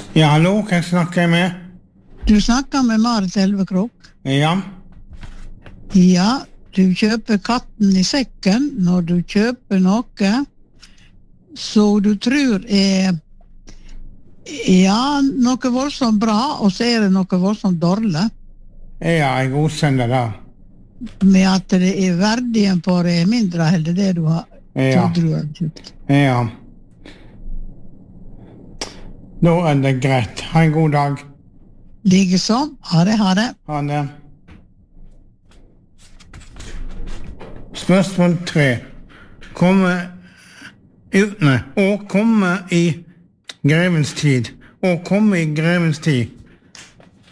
Ja, hallo, hvem snakker jeg med? Du snakker med Marit Elvekrok. Ja, Ja, du kjøper katten i sekken når du kjøper noe så du tror noe voldsomt bra, og så det noe voldsomt dårlig, jeg godkjenner det. med at det verdien på det mindre enn det du har Ja. trodd du har kjøpt. Ja. Da det greit. Ha en god dag. Likeså. Ha det, ha det. Ha det. Spørsmål 3. Komme i grevens tid. Å komme i grevens tid.